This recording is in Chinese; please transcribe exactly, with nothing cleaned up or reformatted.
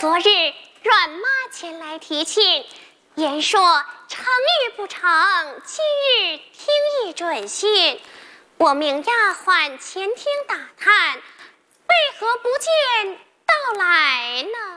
昨日阮妈前来提亲，言说成与不成，今日听议准信。我命丫鬟前厅打探，为何不见到来呢？